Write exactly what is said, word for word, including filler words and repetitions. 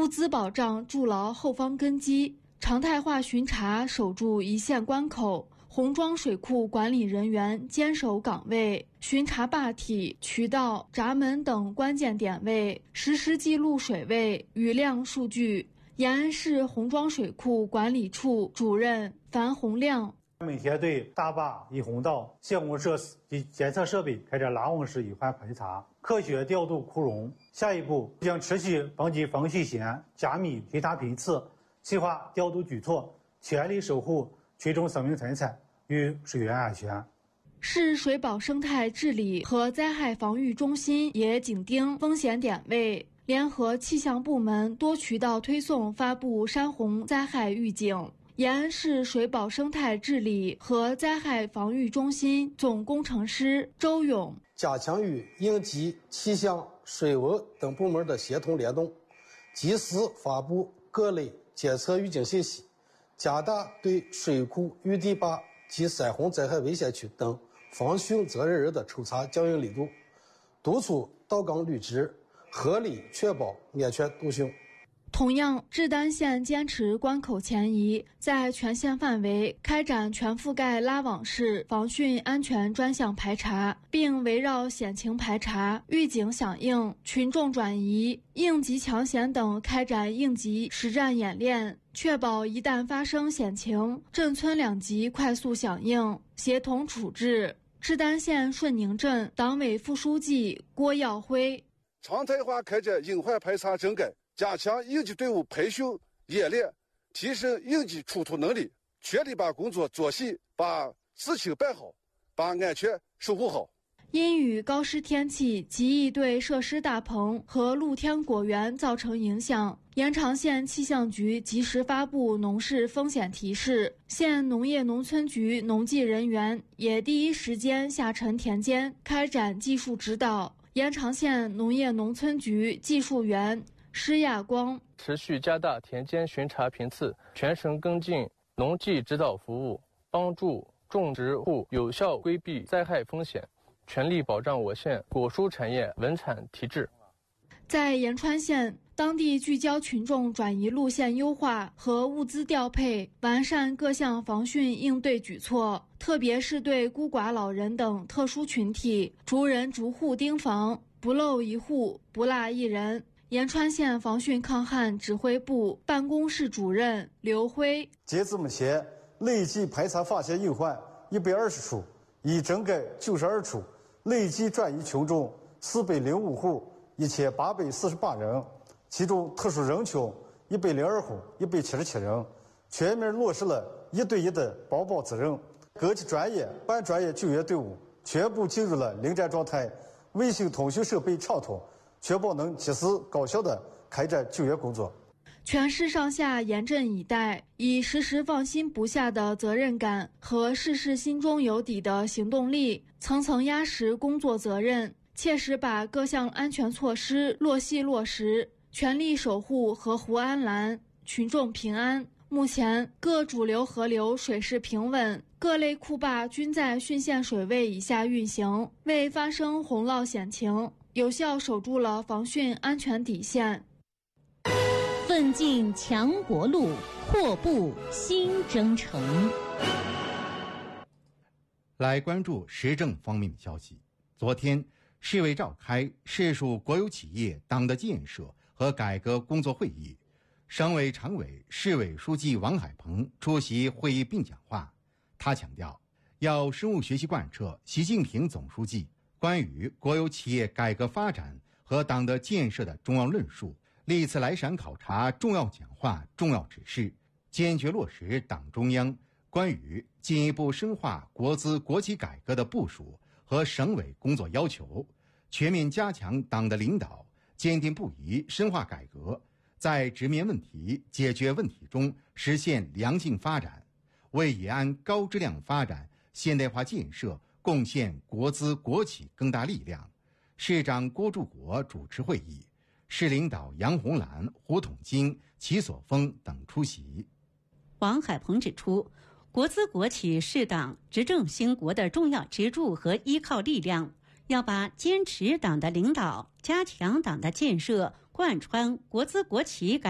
物资保障筑牢后方根基，常态化巡查守住一线关口，洪庄水库管理人员坚守岗位，巡查坝体、渠道、闸门等关键点位，实时记录水位、雨量数据。延安市洪庄水库管理处主任樊洪亮每天对大坝、一洪道、泄洪设施及监测设备开展拉网式隐患排查，科学调度库容。下一步将持续绷紧防汛险，加密巡查频次，细化调度举措，全力守护群众生命财产与水源安全。 市水保生态治理和灾害防御中心也紧盯风险点位，联合气象部门多渠道推送发布山洪灾害预警。延安市水保生态治理和灾害防御中心总工程师周勇加强与应急、气象、水文等部门的协同联动，及时发布各类监测预警信息，加大对水库、淤堤坝及山洪灾害危险区等防汛责任人的抽查强硬力度，督促到岗履职，合理确保安全度汛。 同样，志丹县坚持关口前移，在全县范围开展全覆盖拉网式防汛安全专项排查，并围绕险情排查、预警响应、群众转移、应急抢险等开展应急实战演练，确保一旦发生险情，镇村两级快速响应、协同处置。志丹县顺宁镇党委副书记郭耀辉： 常态化开展隐患排查整改，加强应急队伍培训演练，提升应急出突能力，全力把工作做细，把事情办好，把安全守护好。 阴雨高湿天气极易对设施大棚和露天果园造成影响，延长县气象局及时发布农事风险提示，县农业农村局农技人员也第一时间下沉田间开展技术指导。延长县农业农村局技术员施亚光： 持续加大田间巡查频次，全程跟进农技指导服务，帮助种植户有效规避灾害风险，全力保障我县果蔬产业稳产提质。 在延川县，当地聚焦群众转移路线优化和物资调配，完善各项防汛应对举措，特别是对孤寡老人等特殊群体，逐人逐户盯防，不漏一户，不落一人。延川县防汛抗旱指挥部办公室主任刘辉： 截至目前，累计排查发现隐患一百二十处，已整改九十二处，累计转移群众四百零五户，一千八百四十八人，其中特殊人群一百零二户，一百七十七人，全面落实了一对一的保保责任。各级专业、半专业救援队伍全部进入了临战状态，卫星通讯设备畅通，确保能及时高效地开展救援工作。 全市上下严阵以待，以时时放心不下的责任感和事事心中有底的行动力，层层压实工作责任，切实把各项安全措施落细落实，全力守护河湖安澜，群众平安。目前，各主流河流水势平稳，各类库坝均在汛限水位以下运行，未发生洪涝险情，有效守住了防汛安全底线。 奋进强国路，阔步新征程。 来关注时政方面的消息。昨天，市委召开市属国有企业党的建设和改革工作会议，省委常委、市委书记王海鹏出席会议并讲话。他强调，要深入学习贯彻习近平总书记关于国有企业改革发展和党的建设的重要论述，历次来陕考察重要讲话、重要指示，坚决落实党中央关于进一步深化国资国企改革的部署和省委工作要求，全面加强党的领导，坚定不移深化改革，在直面问题、解决问题中实现良性发展，为延安高质量发展、现代化建设贡献国资国企更大力量。市长郭柱国主持会议，市领导杨红兰、胡统金、齐所峰等出席。 王海鹏指出，国资国企是党执政兴国的重要支柱和依靠力量，要把坚持党的领导、加强党的建设、贯穿国资国企改